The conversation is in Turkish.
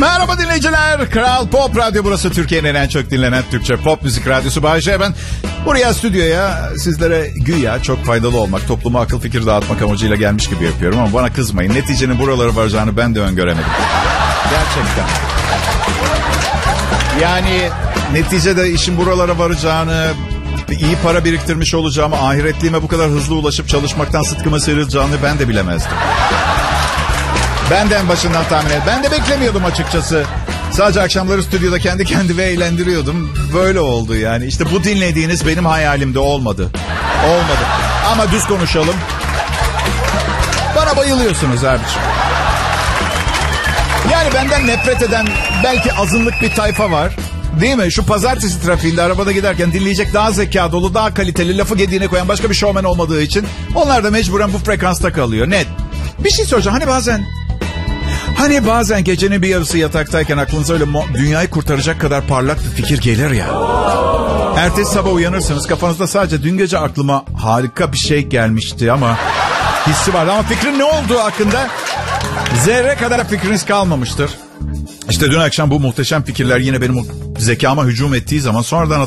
Merhaba dinleyiciler. Kral Pop Radyo burası. Türkiye'nin en çok dinlenen Türkçe pop müzik radyosu. Bayece ben. Buraya stüdyoya sizlere güya çok faydalı olmak, topluma akıl fikir dağıtmak amacıyla gelmiş gibi yapıyorum. Ama bana kızmayın. Neticenin buralara varacağını ben de öngöremedim. Gerçekten. Yani neticede işin buralara varacağını, iyi para biriktirmiş olacağımı, ahiretliğime bu kadar hızlı ulaşıp çalışmaktan sıtkıma sıyrılacağını ben de bilemezdim. Ben de en başından tahmin ettim. Ben de beklemiyordum açıkçası. Sadece akşamları stüdyoda kendi kendime eğlendiriyordum. Böyle oldu yani. İşte bu dinlediğiniz benim hayalimde olmadı. Olmadı. Ama düz konuşalım. Bana bayılıyorsunuz abiciğim. Yani benden nefret eden belki azınlık bir tayfa var. Değil mi? Şu pazartesi trafiğinde arabada giderken dinleyecek daha zeka dolu, daha kaliteli, lafı gediğine koyan başka bir şovmen olmadığı için onlar da mecburen bu frekansta kalıyor. Net. Bir şey soracağım. Hani bazen gecenin bir yarısı yataktayken aklınıza öyle dünyayı kurtaracak kadar parlak bir fikir gelir ya. Ertesi sabah uyanırsınız, kafanızda sadece dün gece aklıma harika bir şey gelmişti ama hissi vardı. Ama fikrin ne olduğu hakkında zerre kadar fikriniz kalmamıştır. İşte dün akşam bu muhteşem fikirler yine benim zekama hücum ettiği zaman sonradan